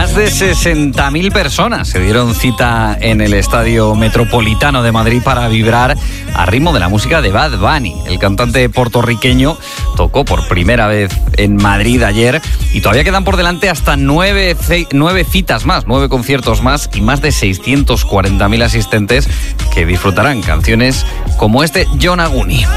Más de 60.000 personas se dieron cita en el Estadio Metropolitano de Madrid para vibrar a ritmo de la música de Bad Bunny. El cantante puertorriqueño tocó por primera vez en Madrid ayer y todavía quedan por delante hasta 9 citas más, 9 conciertos más y más de 640.000 asistentes que disfrutarán canciones como este Yonaguni.